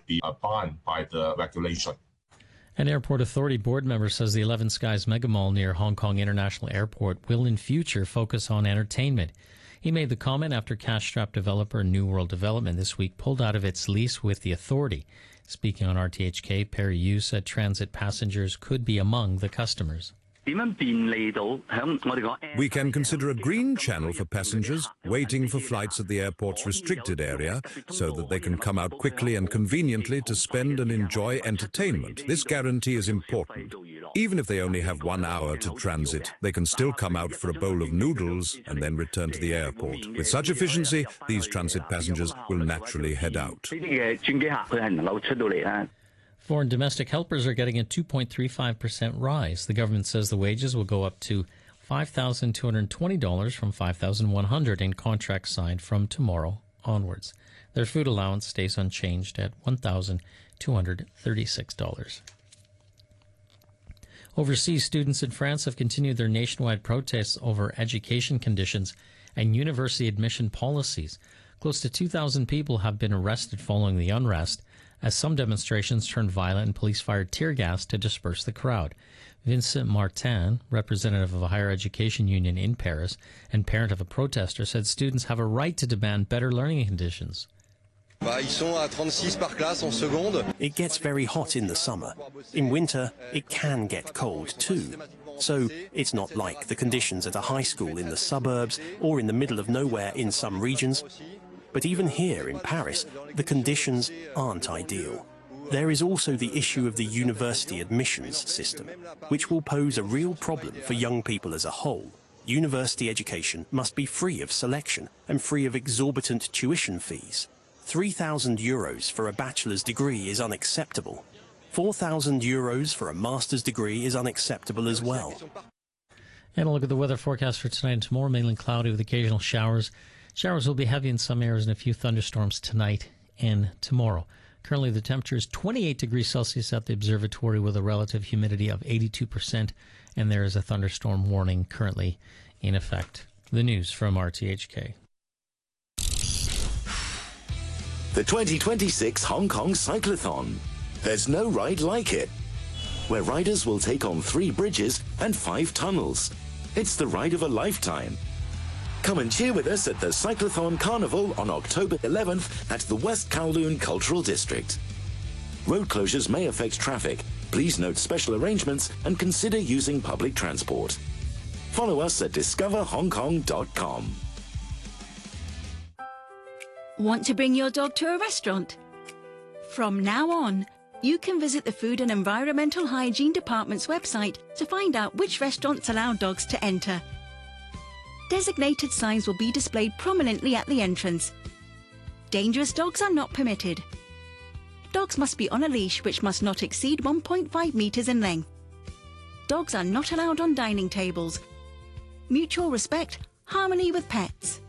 be banned by the regulation. An airport authority board member says the 11 Skies Megamall near Hong Kong International Airport will in future focus on entertainment. He made the comment after cash-strapped developer New World Development this week pulled out of its lease with the authority. Speaking on RTHK, Perry Yu said transit passengers could be among the customers. We can consider a green channel for passengers waiting for flights at the airport's restricted area so that they can come out quickly and conveniently to spend and enjoy entertainment. This guarantee is important. Even if they only have 1 hour to transit, they can still come out for a bowl of noodles and then return to the airport. With such efficiency, these transit passengers will naturally head out. Foreign domestic helpers are getting a 2.35% rise. The government says the wages will go up to $5,220 from $5,100 in contracts signed from tomorrow onwards. Their food allowance stays unchanged at $1,236. Overseas, students in France have continued their nationwide protests over education conditions and university admission policies. Close to 2,000 people have been arrested following the unrest, as some demonstrations turned violent and police fired tear gas to disperse the crowd. Vincent Martin, representative of a higher education union in Paris and parent of a protester, said students have a right to demand better learning conditions. It gets very hot in the summer. In winter, it can get cold too. So it's not like the conditions at a high school in the suburbs or in the middle of nowhere in some regions. But even here in Paris, the conditions aren't ideal. There is also the issue of the university admissions system, which will pose a real problem for young people as a whole. University education must be free of selection and free of exorbitant tuition fees. €3,000 for a bachelor's degree is unacceptable. €4,000 for a master's degree is unacceptable as well. And a look at the weather forecast for tonight and tomorrow. Mainly cloudy with occasional showers. Showers will be heavy in some areas and a few thunderstorms tonight and tomorrow. Currently, the temperature is 28 degrees Celsius at the observatory with a relative humidity of 82%, and there is a thunderstorm warning currently in effect. The news from RTHK. The 2026 Hong Kong Cyclothon. There's no ride like it, where riders will take on 3 bridges and 5 tunnels. It's the ride of a lifetime. Come and cheer with us at the Cyclothon Carnival on October 11th at the West Kowloon Cultural District. Road closures may affect traffic. Please note special arrangements and consider using public transport. Follow us at discoverhongkong.com. Want to bring your dog to a restaurant? From now on, you can visit the Food and Environmental Hygiene Department's website to find out which restaurants allow dogs to enter. Designated signs will be displayed prominently at the entrance. Dangerous dogs are not permitted. Dogs must be on a leash which must not exceed 1.5 meters in length. Dogs are not allowed on dining tables. Mutual respect, harmony with pets.